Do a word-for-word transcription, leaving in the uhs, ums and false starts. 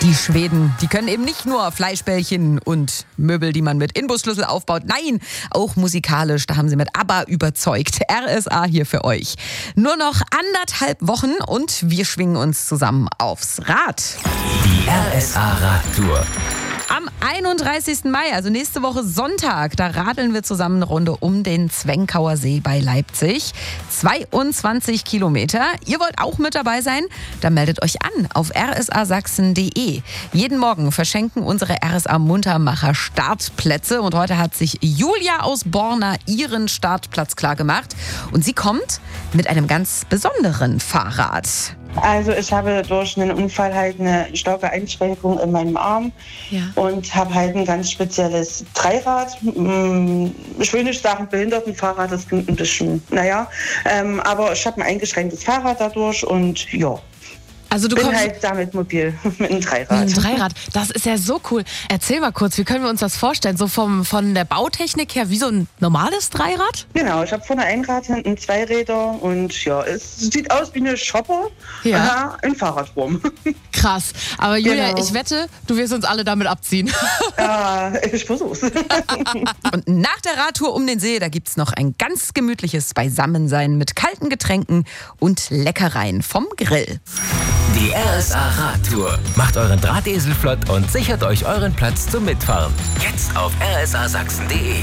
Die Schweden, die können eben nicht nur Fleischbällchen und Möbel, die man mit Inbusschlüssel aufbaut. Nein, auch musikalisch, da haben sie mit ABBA überzeugt. R S A hier für euch. Nur noch anderthalb Wochen und wir schwingen uns zusammen aufs Rad. Die R S A Radtour. Am einunddreißigsten Mai, also nächste Woche Sonntag, da radeln wir zusammen eine Runde um den Zwenkauer See bei Leipzig. zweiundzwanzig Kilometer. Ihr wollt auch mit dabei sein? Dann meldet euch an auf r s a sachsen punkt d e. Jeden Morgen verschenken unsere R S A Muntermacher Startplätze. Und heute hat sich Julia aus Borna ihren Startplatz klar gemacht. Und sie kommt mit einem ganz besonderen Fahrrad. Also ich habe durch einen Unfall halt eine starke Einschränkung in meinem Arm Ja. und habe halt ein ganz spezielles Dreirad. Ich will nicht sagen Behindertenfahrrad, das klingt ein bisschen, naja, ähm, aber ich habe ein eingeschränktes Fahrrad dadurch und ja. Also du bin kommst halt damit mobil mit einem Dreirad. mit einem Dreirad. Das ist ja so cool. Erzähl mal kurz, wie können wir uns das vorstellen? So vom, von der Bautechnik her wie so ein normales Dreirad? Genau, ich habe vorne ein Rad, hinten zwei Räder und ja, es sieht aus wie eine Shopper Ja. äh, in Fahrradform. Krass. Aber Julia, Genau. ich wette, du wirst uns alle damit abziehen. Ja, ich versuch's. Und nach der Radtour um den See, da gibt's noch ein ganz gemütliches Beisammensein mit kalten Getränken und Leckereien vom Grill. Die R S A Radtour. Macht euren Drahtesel flott und sichert euch euren Platz zum Mitfahren. Jetzt auf r s a sachsen punkt d e.